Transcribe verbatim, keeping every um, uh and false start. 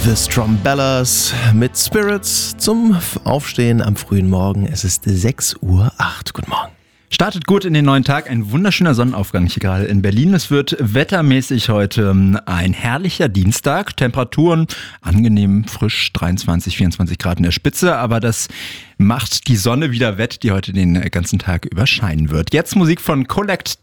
The Strombellas mit Spirits zum Aufstehen am frühen Morgen. Es ist sechs Uhr acht. Guten Morgen. Startet gut in den neuen Tag, ein wunderschöner Sonnenaufgang hier gerade in Berlin. Es wird wettermäßig heute ein herrlicher Dienstag. Temperaturen angenehm frisch, dreiundzwanzig, vierundzwanzig Grad in der Spitze. Aber das macht die Sonne wieder wett, die heute den ganzen Tag über scheinen wird. Jetzt Musik von Collect